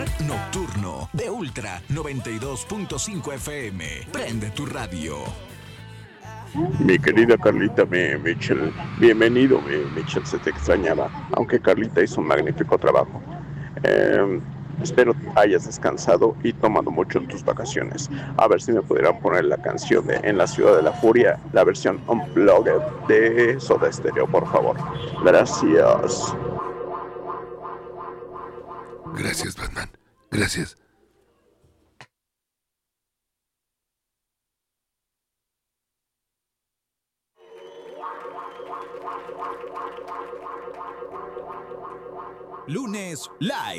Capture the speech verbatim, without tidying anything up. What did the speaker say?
Nocturno de Ultra noventa y dos punto cinco F M. Prende tu radio. Mi querida Carlita, mi Michelle, bienvenido, mi Michelle, se te extrañaba, aunque Carlita hizo un magnífico trabajo. Eh, espero hayas descansado y tomado mucho en tus vacaciones. A ver si me pudieran poner la canción de En la Ciudad de la Furia, la versión unplugged de Soda Stereo, por favor. Gracias. Gracias, Batman. Gracias. Lunes Live.